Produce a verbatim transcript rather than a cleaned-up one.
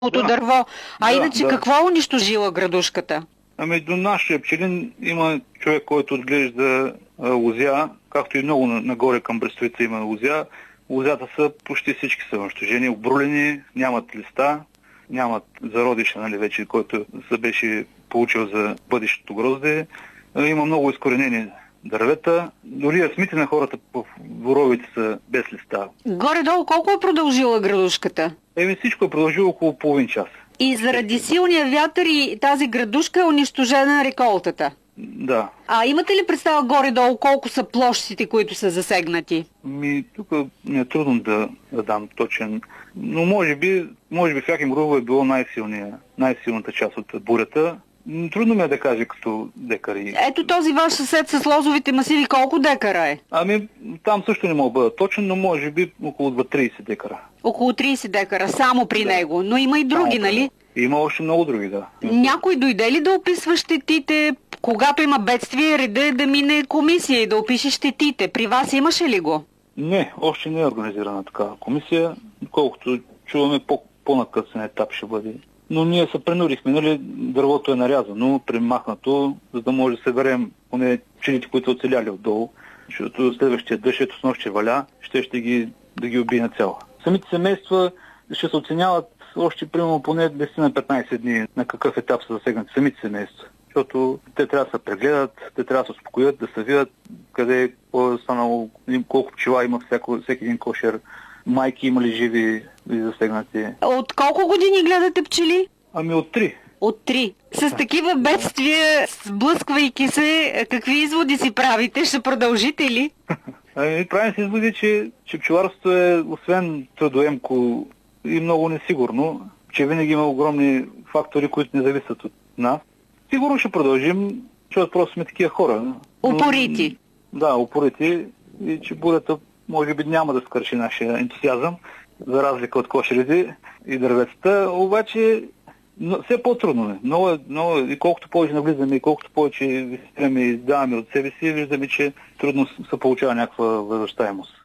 да. дърво. А да, иначе да. какво унищожила градушката? Ами до нашия пчелин има човек, който отглежда а, лозя, както и много нагоре към Брестовица има лозя. Лозята са, почти всички са унищожени, обрулени, нямат листа, нямат зародиша, нали, вече, който се беше получил за бъдещето грозде. А, има много изкоренени дървета. Дори асмите на хората в боровите са без листа. Горе-долу колко е продължила градушката? Еми всичко е продължило около половин час. И заради силния вятър и тази градушка е унищожена реколтата? Да. А имате ли представа горе-долу колко са площите, които са засегнати? Ми, тук ми е трудно да, да дам точен, но може би, може би в Яхин-Грубово е било най-силния, най-силната част от бурята. Трудно ми е да кажа като декари. Ето този ваш съсед с лозовите масиви колко декара е? Ами там също не мога да бъда точен, но може би около трийсет декара. Около трийсет декара, само при да. него, но има и други, само нали? Има още много други, да. Някой дойде ли да описва щетите? Когато има бедствие, реда е да мине комисия и да опише щетите. При вас имаше ли го? Не, още не е организирана такава комисия, колкото чуваме по- по-накъсен етап ще бъде. Но ние се принудихме, нали, дървото е нарязано, премахнато, за да може да съберем поне пчелите, които са оцеляли отдолу, защото следващия дъжд, ето с нощ ще валя, ще ще ги, да ги убие на цяло. Самите семейства ще се оценяват още примерно поне десет на петнайсет дни на какъв етап са засегнати самите семейства. Защото те трябва да се прегледат, те трябва да се успокоят, да се видят къде е станало, колко пчела има всяко, всеки един кошер, майки има ли живи и засегнати. От колко години гледате пчели? Ами от три. От три. С такива бедствия, сблъсквайки се, какви изводи си правите? Ще продължите ли? Ами правим си изводи, че, че пчеларството е освен трудоемко и много несигурно, че винаги има огромни фактори, които не зависят от нас. Сигурно ще продължим, защото просто сме такива хора. Упорити. Да, упорити и че бурята може би няма да скърши нашия ентусиазъм, за разлика от кошерите и дърветата, обаче но, все по-трудно е. Много, много, и колкото повече навлизаме и колкото повече вистряме и даваме от себе си, виждаме, че трудно се получава някаква възвръщаемост.